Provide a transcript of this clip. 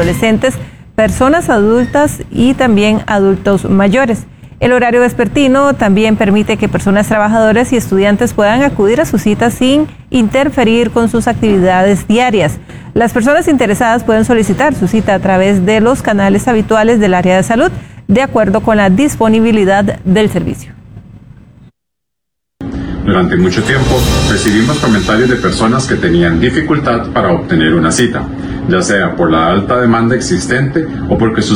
adolescentes, personas adultas y también adultos mayores. El horario vespertino también permite que personas trabajadoras y estudiantes puedan acudir a sus citas sin interferir con sus actividades diarias. Las personas interesadas pueden solicitar su cita a través de los canales habituales del área de salud, de acuerdo con la disponibilidad del servicio. Durante mucho tiempo recibimos comentarios de personas que tenían dificultad para obtener una cita, ya sea por la alta demanda existente o porque sus